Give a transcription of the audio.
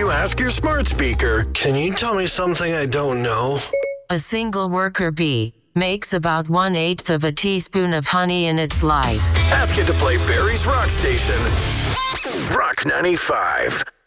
Ask Your Smart Speaker. Can you tell me something I don't know? A single worker bee makes about 1/8 of a teaspoon of honey in its life. Ask it to play Barry's Rock Station. Rock 95.